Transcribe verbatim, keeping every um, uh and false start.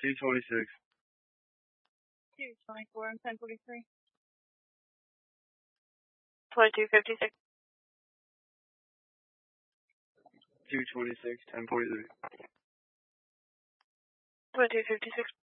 two twenty-six. two twenty-four and ten forty-three. twenty-two fifty-six. two twenty-six, ten forty-three. twenty-two fifty-six.